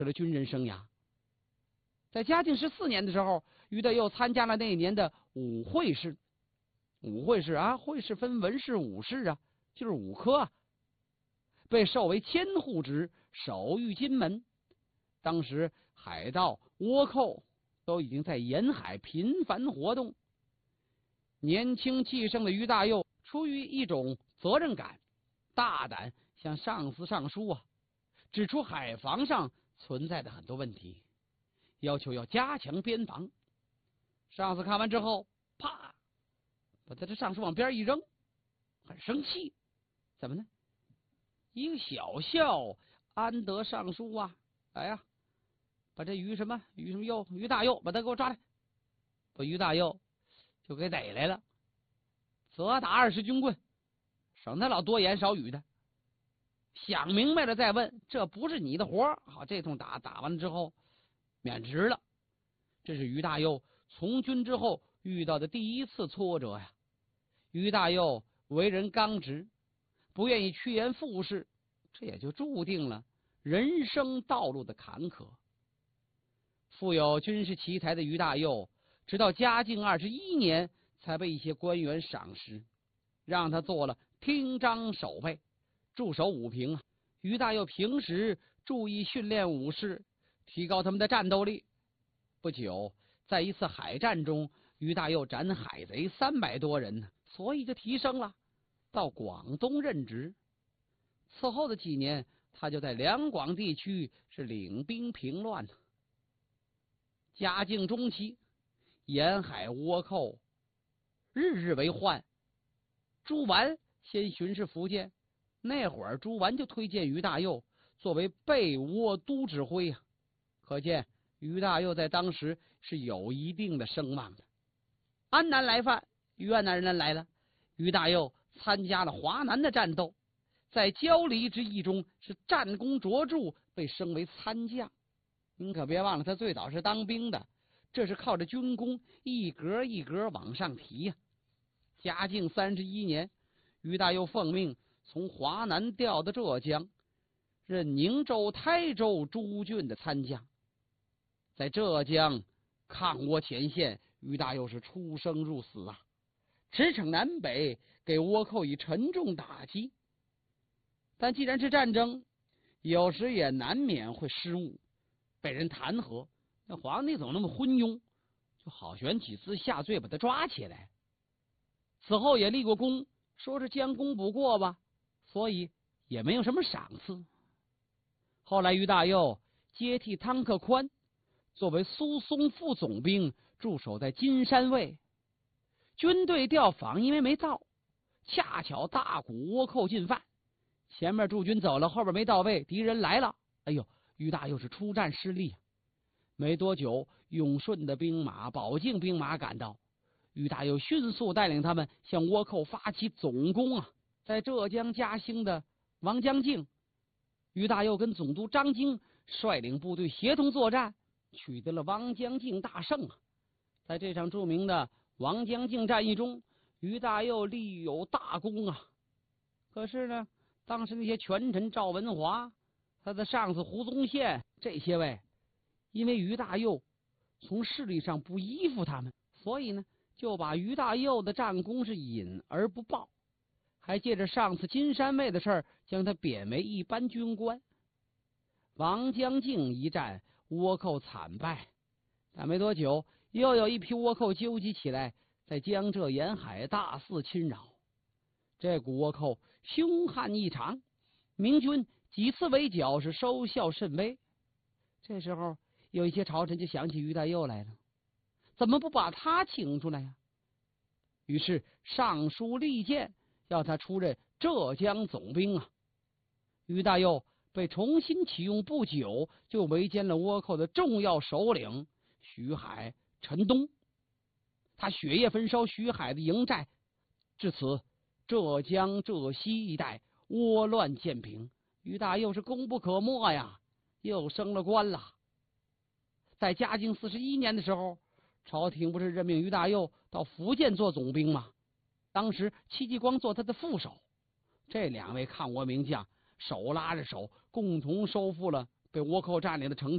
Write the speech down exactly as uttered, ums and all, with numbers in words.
了军人生涯。在嘉靖十四年的时候，于大佑参加了那一年的武会试。武会试啊，会试分文试武试啊，就是武科啊。被授为千户职，守御金门。当时海盗、倭寇都已经在沿海频繁活动。年轻气盛的于大佑出于一种责任感，大胆向上司上书啊，指出海防上存在的很多问题，要求要加强边防。上司看完之后，啪，把他这上书往边一扔，很生气。怎么呢？一个小校安得上书啊？来呀，把这于什么于什么佑于大佑把他给我抓来，把于大佑就给逮来了，责打二十军棍，省得老多言少语的。想明白了再问，这不是你的活。好，这通打打完了之后，免职了。这是于大佑从军之后遇到的第一次挫折呀。于大佑为人刚直，不愿意趋炎附势，这也就注定了人生道路的坎坷。富有军事奇才的于大佑，直到嘉靖二十一年才被一些官员赏识，让他做了厅章守备，驻守武平啊。于大佑平时注意训练武士，提高他们的战斗力。不久，在一次海战中，于大佑斩海贼三百多人呢，所以就提升了，到广东任职。此后的几年，他就在两广地区是领兵平乱呢。嘉靖中期，沿海倭寇日日为患。朱完先巡视福建，那会儿朱完就推荐于大佑作为备倭都指挥啊，可见于大佑在当时是有一定的声望的。安南来犯，于安南人来了，于大佑参加了华南的战斗，在交离之役中是战功卓著，被升为参将。您可别忘了，他最早是当兵的，这是靠着军功一格一格往上提呀、啊。嘉靖三十一年，于大佑奉命从华南调到浙江，任宁州、台州诸郡的参将。在浙江抗倭前线，于大佑是出生入死啊，驰骋南北，给倭寇以沉重打击。但既然是战争，有时也难免会失误，被人弹劾。那皇帝总那么昏庸，就好悬几次下罪，把他抓起来。此后也立过功，说是将功补过吧，所以也没有什么赏赐。后来于大佑接替汤克宽，作为苏松副总兵，驻守在金山卫。军队调访因为没到，恰巧大股倭寇进犯，前面驻军走了，后边没到位，敌人来了。哎呦，于大佑是出战失利。没多久，永顺的兵马、保靖兵马赶到，于大佑迅速带领他们向倭寇发起总攻啊！在浙江嘉兴的王江靖，于大佑跟总督张经率领部队协同作战，取得了王江靖大胜啊！在这场著名的王江靖战役中，于大佑立有大功啊！可是呢，当时那些权臣赵文华、他的上司胡宗宪这些位，因为于大佑从势力上不依附他们，所以呢，就把于大佑的战功是隐而不报，还借着上次金山卫的事儿，将他贬为一般军官。王江靖一战，倭寇惨败，但没多久，又有一批倭寇纠集起来，在江浙沿海大肆侵扰。这股倭寇凶悍异常，明军几次围剿是收效甚微。这时候，有一些朝臣就想起于大佑来了，怎么不把他请出来呀、啊？于是上书力荐，要他出任浙江总兵啊。于大佑被重新启用不久，就围歼了倭寇的重要首领徐海、陈东。他血液焚烧徐海的营寨，至此浙江浙西一带倭乱渐平。于大佑是功不可没呀，又升了官了。在嘉靖四十一年的时候，朝廷不是任命于大佑到福建做总兵吗？当时戚继光做他的副手。这两位抗倭名将手拉着手，共同收复了被倭寇占领的城